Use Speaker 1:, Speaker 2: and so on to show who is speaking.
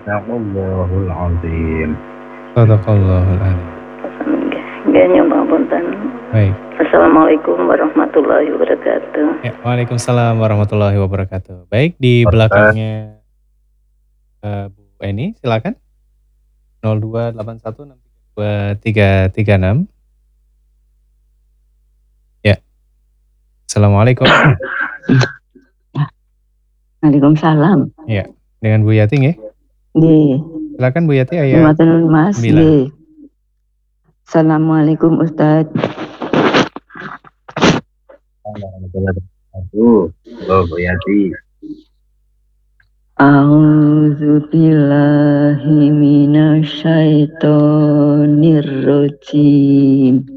Speaker 1: Sadaqallahul azim.
Speaker 2: Shadaqallahul adzim.
Speaker 3: Nggih nyuwun punten.
Speaker 2: Baik.
Speaker 3: Assalamualaikum warahmatullahi wabarakatuh.
Speaker 2: Ya, waalaikumsalam warahmatullahi wabarakatuh. Baik, di belakangnya Bu Eni, silakan. 0281632336. Ya. Assalamualaikum.
Speaker 3: Waalaikumsalam.
Speaker 2: Ya, dengan Bu Yati nggih?
Speaker 3: Nggih.
Speaker 2: Silakan Bu Yati ayat
Speaker 3: Matur Mas.
Speaker 2: 9.
Speaker 3: Nggih. Assalamualaikum Ustaz.
Speaker 1: Aduh, Bu Yati.
Speaker 3: A'udzu billahi minasyaitonir rajim.